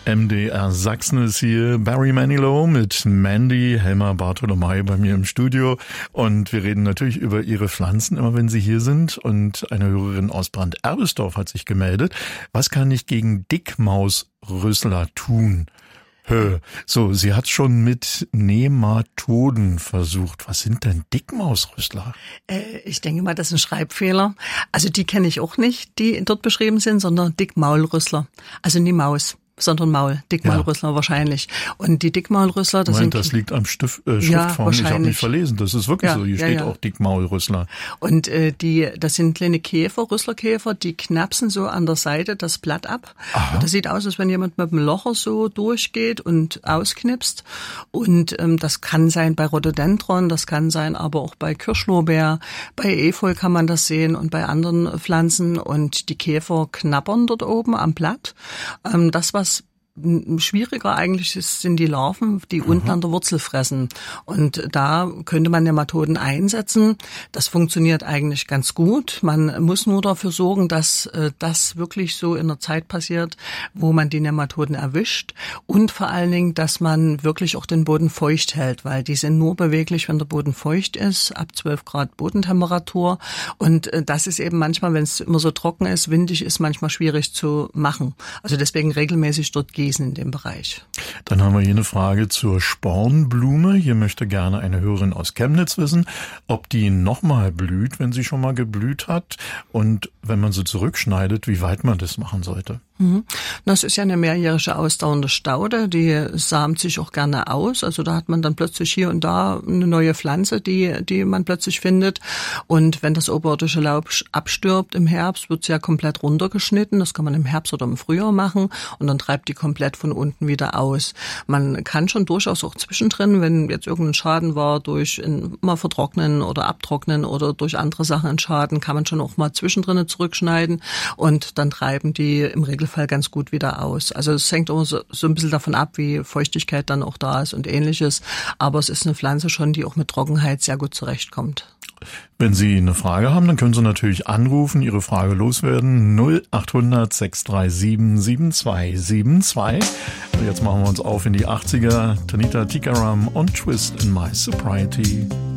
MDR Sachsen ist hier, Barry Manilow mit Mandy, Helma Bartolomei bei mir im Studio und wir reden natürlich über ihre Pflanzen, immer wenn sie hier sind, und eine Hörerin aus Brand-Erbesdorf hat sich gemeldet. Was kann ich gegen Dickmausrüssler tun? So, sie hat schon mit Nematoden versucht. Was sind denn Dickmausrüssler? Ich denke mal, das ist ein Schreibfehler. Also die kenne ich auch nicht, die dort beschrieben sind, sondern Dickmaulrüssler. Also nie Maus, sondern Maul. Dickmaulrüssler wahrscheinlich. Und die Dickmaulrüssler, das liegt am Schriftform. Ich habe nicht verlesen. Das ist wirklich so. Hier steht auch Dickmaulrüssler. Und das sind kleine Käfer, Rüsslerkäfer, die knapsen so an der Seite das Blatt ab. Und das sieht aus, als wenn jemand mit dem Locher so durchgeht und ausknipst. Und das kann sein bei Rhododendron, das kann sein aber auch bei Kirschlorbeer, bei Efeu kann man das sehen und bei anderen Pflanzen. Und die Käfer knabbern dort oben am Blatt. Das, was schwieriger eigentlich ist, sind die Larven, die unten an der Wurzel fressen. Und da könnte man Nematoden einsetzen. Das funktioniert eigentlich ganz gut. Man muss nur dafür sorgen, dass das wirklich so in der Zeit passiert, wo man die Nematoden erwischt. Und vor allen Dingen, dass man wirklich auch den Boden feucht hält, weil die sind nur beweglich, wenn der Boden feucht ist, ab 12 Grad Bodentemperatur. Und das ist eben manchmal, wenn es immer so trocken ist, windig ist, manchmal schwierig zu machen. Also deswegen regelmäßig dort gehen in dem Bereich. Dann haben wir hier eine Frage zur Spornblume. Hier möchte gerne eine Hörerin aus Chemnitz wissen, ob die nochmal blüht, wenn sie schon mal geblüht hat, und wenn man sie zurückschneidet, wie weit man das machen sollte. Das ist ja eine mehrjährige ausdauernde Staude, die samt sich auch gerne aus. Also da hat man dann plötzlich hier und da eine neue Pflanze, die man plötzlich findet. Und wenn das oberirdische Laub abstirbt im Herbst, wird es ja komplett runtergeschnitten. Das kann man im Herbst oder im Frühjahr machen und dann treibt die komplett von unten wieder aus. Man kann schon durchaus auch zwischendrin, wenn jetzt irgendein Schaden war, durch mal vertrocknen oder abtrocknen oder durch andere Sachen ein Schaden, kann man schon auch mal zwischendrin zurückschneiden und dann treiben die im Regelfall ganz gut wieder aus. Also es hängt auch so ein bisschen davon ab, wie Feuchtigkeit dann auch da ist und ähnliches. Aber es ist eine Pflanze schon, die auch mit Trockenheit sehr gut zurechtkommt. Wenn Sie eine Frage haben, dann können Sie natürlich anrufen, Ihre Frage loswerden. 0800 637 7272. Und jetzt machen wir uns auf in die 80er. Tanita Tikaram und Twist in My Sobriety.